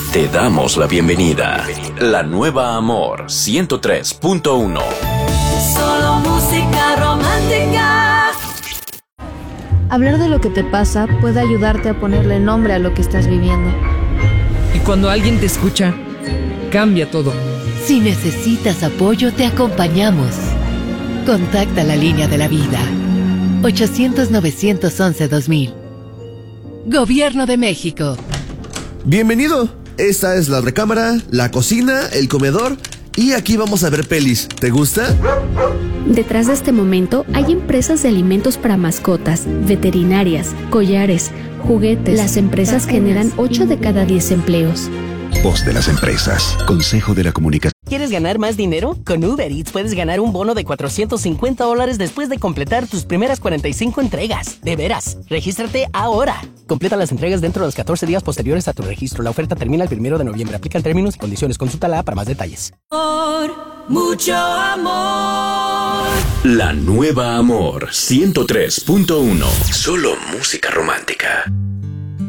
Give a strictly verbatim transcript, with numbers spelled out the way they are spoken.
Te damos la bienvenida. La nueva Amor ciento tres punto uno. Solo música romántica. Hablar de lo que te pasa puede ayudarte a ponerle nombre a lo que estás viviendo. Y cuando alguien te escucha, cambia todo. Si necesitas apoyo, te acompañamos. Contacta la línea de la vida. ochocientos, novecientos once, dos mil. Gobierno de México. Bienvenido. Esta es la recámara, la cocina, el comedor y aquí vamos a ver pelis. ¿Te gusta? Detrás de este momento hay empresas de alimentos para mascotas, veterinarias, collares, juguetes. Las empresas generan ocho de cada diez empleos. Voz de las empresas. Consejo de la Comunicación. ¿Quieres ganar más dinero? Con Uber Eats puedes ganar un bono de cuatrocientos cincuenta dólares después de completar tus primeras cuarenta y cinco entregas. De veras, regístrate ahora. Completa las entregas dentro de los catorce días posteriores a tu registro. La oferta termina el primero de noviembre. Aplican términos y condiciones. Consúltala para más detalles. Por mucho amor. La nueva Amor ciento tres punto uno. Solo música romántica.